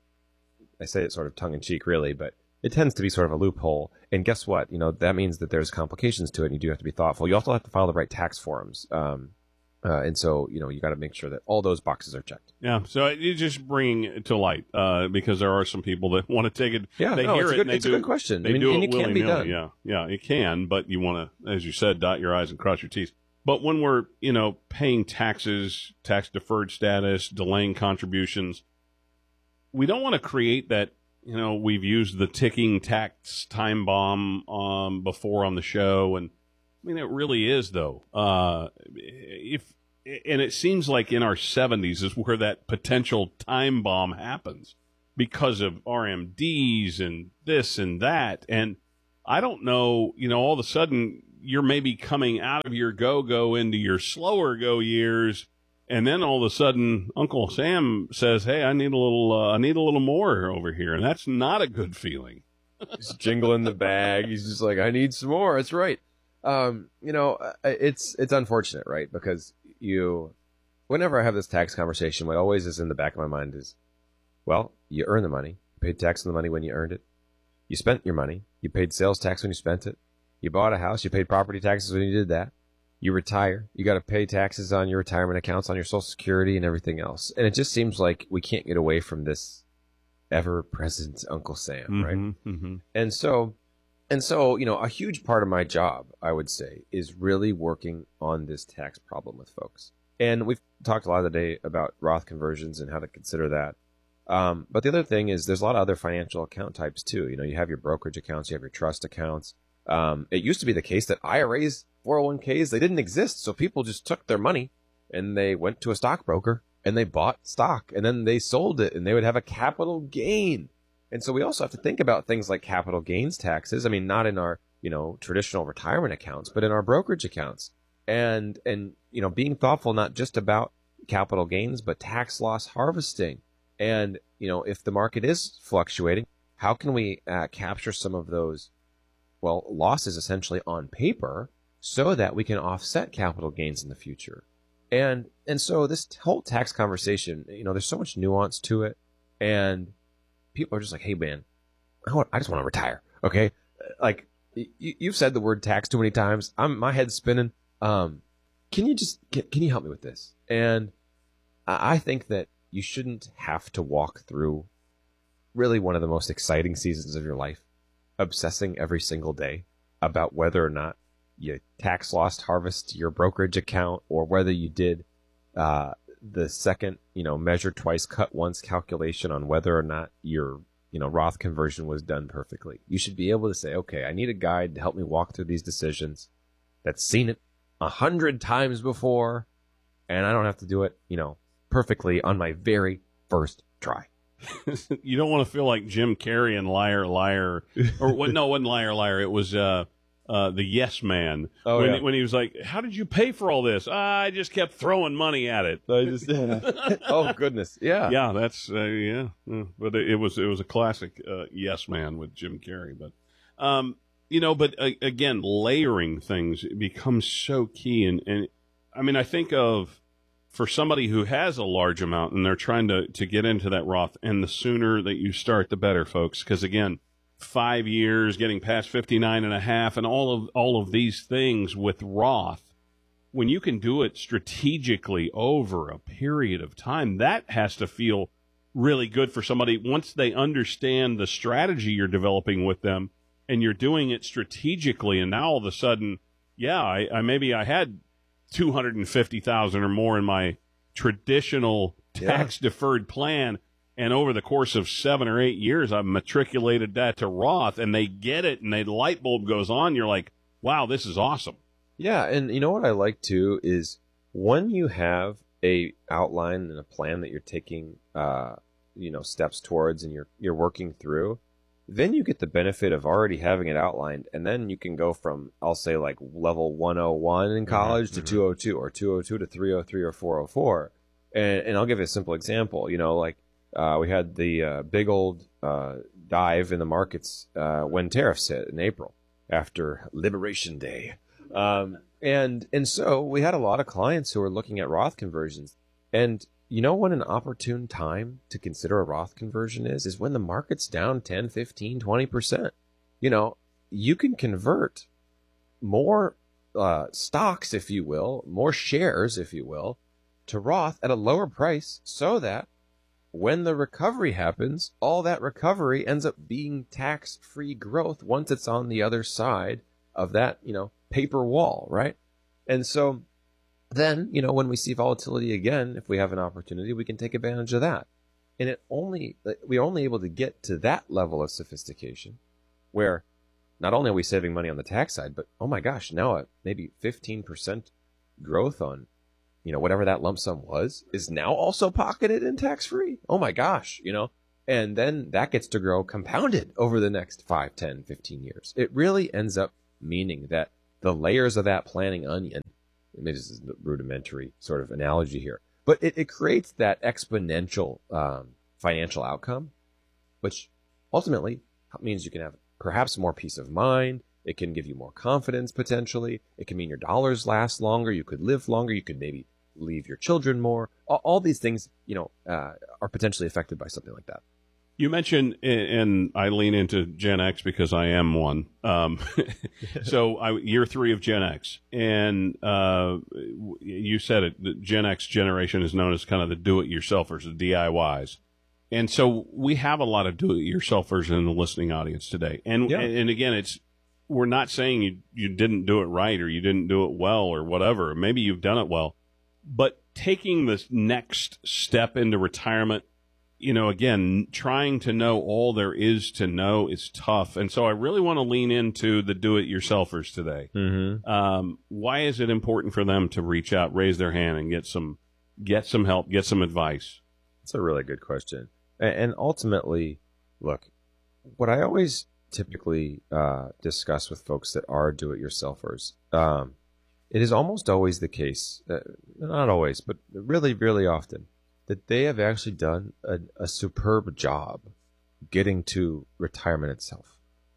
I say it sort of tongue-in-cheek, really, but it tends to be sort of a loophole. And guess what? You know, that means that there's complications to it, and you do have to be thoughtful. You also have to file the right tax forms. Um, Uh, and so, you know, you got to make sure that all those boxes are checked. Yeah, so you just bring it to light uh, because there are some people that want to take it. Yeah, they no, hear it's a it good, and they it's do, a good question. They I mean, do and it it can be willy-nilly. done. Yeah, yeah, it can, but you want to, as you said, dot your I's and cross your T's. But when we're, you know, paying taxes, tax deferred status, delaying contributions, we don't want to create that, you know, we've used the ticking tax time bomb um, before on the show. And I mean, it really is, though. Uh, if and it seems like in our seventies is where that potential time bomb happens because of R M Ds and this and that. And I don't know, you know, all of a sudden you're maybe coming out of your go-go into your slower go years, and then all of a sudden Uncle Sam says, hey, I need a little uh, I need a little more over here, and that's not a good feeling. He's jingling the bag. He's just like, I need some more. That's right. Um, you know, it's it's unfortunate, right? Because you, whenever I have this tax conversation, what always is in the back of my mind is, well, you earn the money. You paid tax on the money when you earned it. You spent your money. You paid sales tax when you spent it. You bought a house. You paid property taxes when you did that. You retire. You got to pay taxes on your retirement accounts, on your Social Security, and everything else. And it just seems like we can't get away from this ever-present Uncle Sam, Mm-hmm, right? mm-hmm. And so, and so, you know, a huge part of my job, I would say, is really working on this tax problem with folks. And we've talked a lot of the day about Roth conversions and how to consider that. Um, but the other thing is there's a lot of other financial account types too. You know, you have your brokerage accounts, you have your trust accounts. Um, it used to be the case that I R As, four oh one k's, they didn't exist. So people just took their money and they went to a stockbroker and they bought stock and then they sold it and they would have a capital gain. And so we also have to think about things like capital gains taxes. I mean, not in our, you know, traditional retirement accounts, but in our brokerage accounts. And, and, you know, being thoughtful, not just about capital gains, but tax loss harvesting. And, you know, if the market is fluctuating, how can we uh, capture some of those, well, losses essentially on paper so that we can offset capital gains in the future? And and so this whole tax conversation, you know, there's so much nuance to it. And people are just like, hey, man, I, want, I just want to retire. Okay. Like you, you've said the word tax too many times. I'm my head's spinning. Um, can you just, can, can you help me with this? And I think that you shouldn't have to walk through really one of the most exciting seasons of your life, obsessing every single day about whether or not you tax loss harvest your brokerage account or whether you did uh, the second, you know, measure twice, cut once calculation on whether or not your, you know, Roth conversion was done perfectly. You should be able to say, okay, I need a guide to help me walk through these decisions that's seen it a hundred times before, and I don't have to do it, you know, perfectly on my very first try. You don't want to feel like Jim Carrey in Liar, Liar, or what? No, it wasn't Liar, Liar. It was uh, uh, the Yes Man. Oh, when, yeah. when he was like, "How did you pay for all this?" I just kept throwing money at it. I just, oh goodness, yeah, yeah, that's uh, yeah. Uh, But it, it was it was a classic uh, Yes Man with Jim Carrey. But um, you know, but uh, again, layering things becomes so key. And and I mean, I think of, for somebody who has a large amount and they're trying to, to get into that Roth, and the sooner that you start, the better, folks. Because again, five years, getting past fifty-nine and a half, and all of all of these things with Roth, when you can do it strategically over a period of time, that has to feel really good for somebody once they understand the strategy you're developing with them and you're doing it strategically. And now all of a sudden, yeah, I, I maybe I had two hundred fifty thousand or more in my traditional tax deferred plan, and over the course of seven or eight years I've matriculated that to Roth, and they get it and the light bulb goes on. You're like, wow, this is awesome. Yeah, and you know what I like too is when you have a outline and a plan that you're taking uh you know steps towards and you're you're working through, then you get the benefit of already having it outlined, and then you can go from, I'll say, like level one oh one in college mm-hmm. to two oh two, or two oh two to three oh three or four oh four. And, and I'll give you a simple example. You know, like uh, we had the uh, big old uh, dive in the markets uh, when tariffs hit in April after Liberation Day. Um, and, and so we had a lot of clients who were looking at Roth conversions. And you know what an opportune time to consider a Roth conversion is? Is when the market's down ten, fifteen, twenty percent. You know, you can convert more uh, stocks, if you will, more shares, if you will, to Roth at a lower price so that when the recovery happens, all that recovery ends up being tax-free growth once it's on the other side of that, you know, paper wall, right? And so then, you know, when we see volatility again, if we have an opportunity, we can take advantage of that. And it only, we're only able to get to that level of sophistication where not only are we saving money on the tax side, but oh my gosh, now a maybe fifteen percent growth on, you know, whatever that lump sum was is now also pocketed in tax free. Oh my gosh, you know, and then that gets to grow compounded over the next five, ten, fifteen years. It really ends up meaning that the layers of that planning onion, maybe this is a rudimentary sort of analogy here, but it, it creates that exponential um, financial outcome, which ultimately means you can have perhaps more peace of mind. It can give you more confidence potentially. It can mean your dollars last longer. You could live longer. You could maybe leave your children more. All, all these things, you know, uh, are potentially affected by something like that. You mentioned, and I lean into Gen X because I am one. Um, so I, year three of Gen X, and uh, you said it. The Gen X generation is known as kind of the do-it-yourselfers, the D I Ys. And so we have a lot of do-it-yourselfers in the listening audience today. And yeah. and again, it's we're not saying you, you didn't do it right or you didn't do it well or whatever. Maybe you've done it well. But taking this next step into retirement, you know, again, trying to know all there is to know is tough. And so I really want to lean into the do-it-yourselfers today. Mm-hmm. Um, why is it important for them to reach out, raise their hand, and get some get some help, get some advice? That's a really good question. And ultimately, look, what I always typically uh, discuss with folks that are do-it-yourselfers, um, it is almost always the case, uh, not always, but really, really often, that they have actually done a, a superb job getting to retirement itself.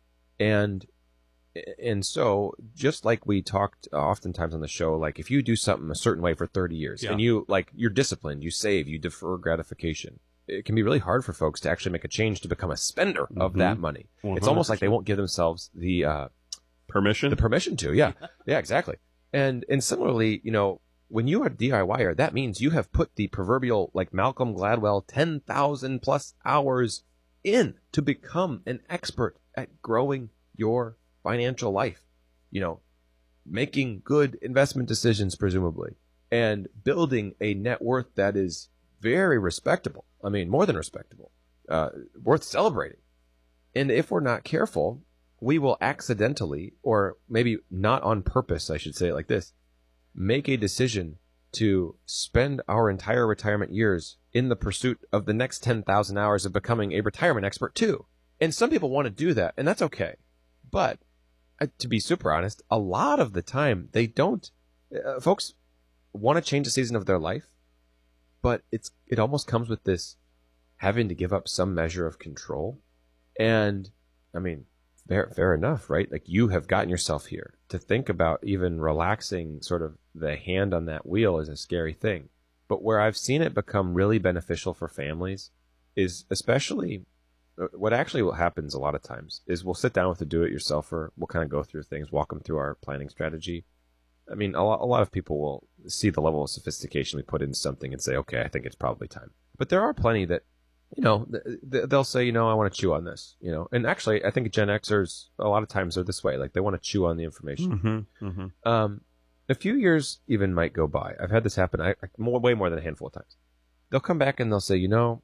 And and so, just like we talked oftentimes on the show, like if you do something a certain way for thirty years, yeah. and you, like, you're disciplined, you save, you defer gratification, it can be really hard for folks to actually make a change to become a spender mm-hmm. of that money. one hundred percent. It's almost like they won't give themselves the uh, permission. The permission to, yeah, yeah, exactly. And and similarly, you know, when you are a DIYer, that means you have put the proverbial, like Malcolm Gladwell, ten thousand plus hours in to become an expert at growing your financial life. You know, making good investment decisions, presumably, and building a net worth that is very respectable. I mean, more than respectable, uh, worth celebrating. And if we're not careful, we will accidentally, or maybe not on purpose, I should say it like this, make a decision to spend our entire retirement years in the pursuit of the next ten thousand hours of becoming a retirement expert too. And some people want to do that, and that's okay. But uh, to be super honest, a lot of the time they don't. Uh, folks want to change the season of their life, but it's it almost comes with this having to give up some measure of control. And I mean, fair, fair enough, right? Like, you have gotten yourself here. To think about even relaxing sort of the hand on that wheel is a scary thing. But where I've seen it become really beneficial for families is especially what actually happens a lot of times is we'll sit down with a do-it-yourselfer. We'll kind of go through things, walk them through our planning strategy. I mean, a lot, a lot of people will see the level of sophistication we put into something and say, okay, I think it's probably time. But there are plenty that, you know, they'll say, you know, I want to chew on this, you know. And actually, I think Gen Xers, a lot of times, are this way. Like, they want to chew on the information. Mm-hmm, mm-hmm. Um, a few years even might go by. I've had this happen I, more, way more than a handful of times. They'll come back and they'll say, you know,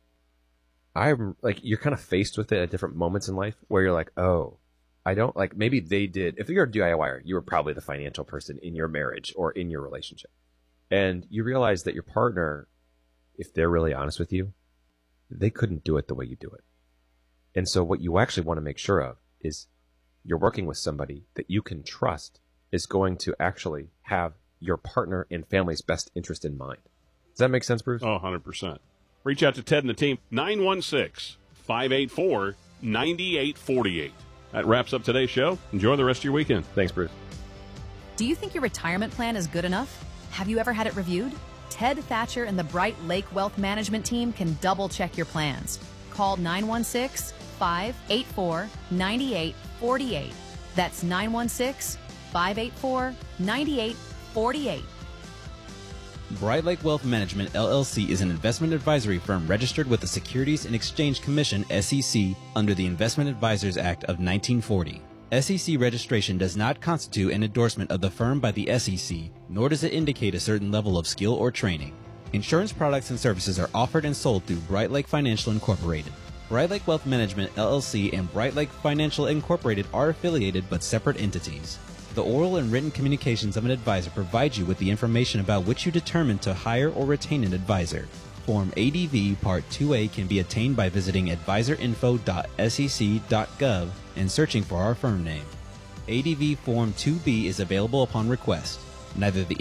I'm like, you're kind of faced with it at different moments in life where you're like, oh, I don't like, maybe they did. If you're a DIYer, you were probably the financial person in your marriage or in your relationship. And you realize that your partner, if they're really honest with you, they couldn't do it the way you do it. And so what you actually want to make sure of is you're working with somebody that you can trust is going to actually have your partner and family's best interest in mind. Does that make sense, Bruce? Oh, one hundred percent. Reach out to Ted and the team, nine one six, five eight four, nine eight four eight. That wraps up today's show. Enjoy the rest of your weekend. Thanks, Bruce. Do you think your retirement plan is good enough? Have you ever had it reviewed? Ted Thatcher and the Bright Lake Wealth Management team can double-check your plans. Call nine one six, five eight four, nine eight four eight. That's nine one six, five eight four, nine eight four eight. Bright Lake Wealth Management, L L C is an investment advisory firm registered with the Securities and Exchange Commission, S E C, under the Investment Advisors Act of nineteen forty. S E C registration does not constitute an endorsement of the firm by the S E C, nor does it indicate a certain level of skill or training. Insurance products and services are offered and sold through Bright Lake Financial Incorporated. Bright Lake Wealth Management, L L C, and Bright Lake Financial Incorporated are affiliated but separate entities. The oral and written communications of an advisor provide you with the information about which you determine to hire or retain an advisor. Form A D V Part two A can be obtained by visiting advisor info dot S E C dot gov and searching for our firm name. A D V Form two B is available upon request. Neither the